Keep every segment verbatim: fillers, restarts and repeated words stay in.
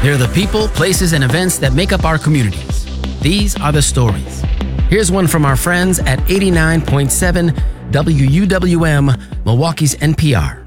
They're the people, places, and events that make up our communities. These are the stories. Here's one from our friends at eighty-nine point seven W U W M, Milwaukee's N P R.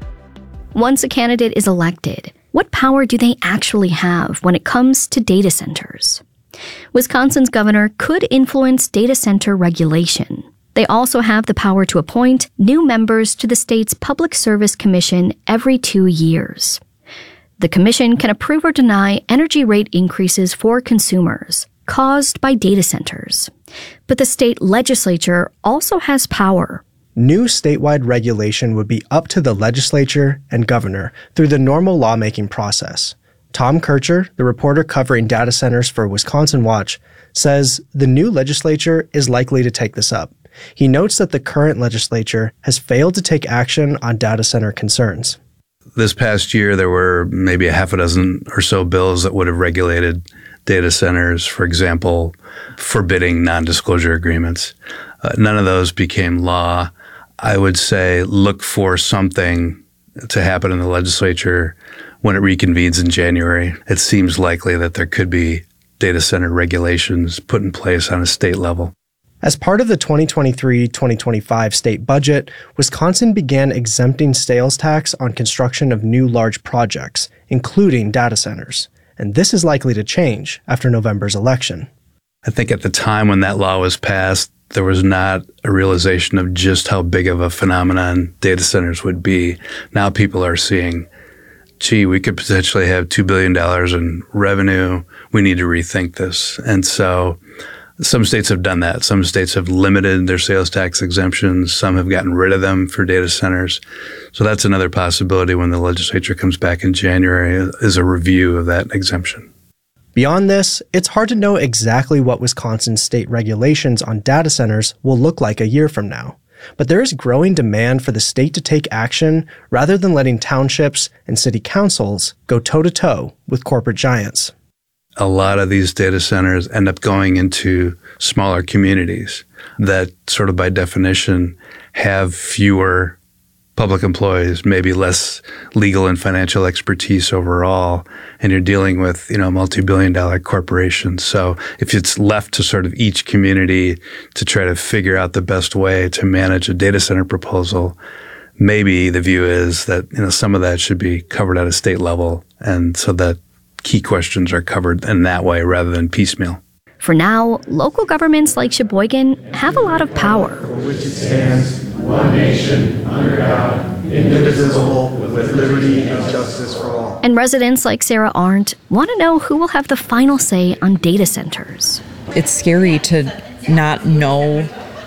Once a candidate is elected, what power do they actually have when it comes to data centers? Wisconsin's governor could influence data center regulation. They also have the power to appoint new members to the state's Public Service Commission every two years. The commission can approve or deny energy rate increases for consumers caused by data centers. But the state legislature also has power. New statewide regulation would be up to the legislature and governor through the normal lawmaking process. Tom Kircher, the reporter covering data centers for Wisconsin Watch, says the new legislature is likely to take this up. He notes that the current legislature has failed to take action on data center concerns. This past year, there were maybe a half a dozen or so bills that would have regulated data centers, for example, forbidding non-disclosure agreements. Uh, none of those became law. I would say look for something to happen in the legislature when it reconvenes in January. It seems likely that there could be data center regulations put in place on a state level. As part of the twenty twenty-three twenty twenty-five state budget, Wisconsin began exempting sales tax on construction of new large projects, including data centers. And this is likely to change after November's election. I think at the time when that law was passed, there was not a realization of just how big of a phenomenon data centers would be. Now people are seeing, gee, we could potentially have two billion dollars in revenue. We need to rethink this. And so some states have done that. Some states have limited their sales tax exemptions. Some have gotten rid of them for data centers. So that's another possibility when the legislature comes back in January, is a review of that exemption. Beyond this, it's hard to know exactly what Wisconsin's state regulations on data centers will look like a year from now. But there is growing demand for the state to take action rather than letting townships and city councils go toe-to-toe with corporate giants. A lot of these data centers end up going into smaller communities that sort of by definition have fewer public employees, maybe less legal and financial expertise overall, and you're dealing with, you know, multi-billion dollar corporations. So if it's left to sort of each community to try to figure out the best way to manage a data center proposal, maybe the view is that, you know, some of that should be covered at a state level, and so that key questions are covered in that way rather than piecemeal. For now, local governments like Sheboygan have a lot of power. For which it stands, one nation, under God, indivisible, with liberty and justice for all. And residents like Sarah Arndt want to know who will have the final say on data centers. It's scary to not know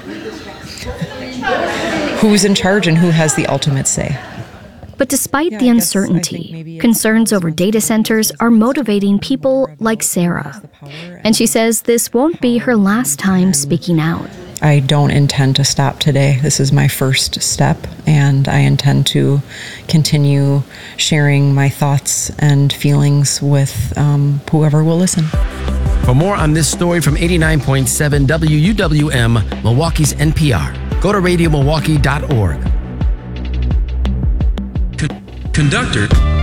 who's in charge and who has the ultimate say. But despite yeah, the uncertainty, concerns over data centers are motivating people like Sarah. And she says this won't be her last time speaking out. I don't intend to stop today. This is my first step, and I intend to continue sharing my thoughts and feelings with um, whoever will listen. For more on this story from eighty-nine point seven W U W M, Milwaukee's N P R, go to radio milwaukee dot org. Conductor